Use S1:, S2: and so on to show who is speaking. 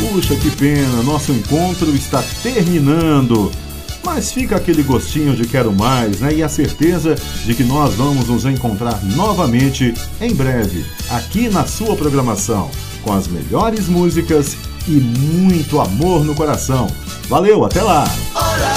S1: Puxa, que pena, nosso encontro está terminando. Mas fica aquele gostinho de quero mais, né? E a certeza de que nós vamos nos encontrar novamente em breve, aqui na sua programação, com as melhores músicas e muito amor no coração. Valeu, até lá!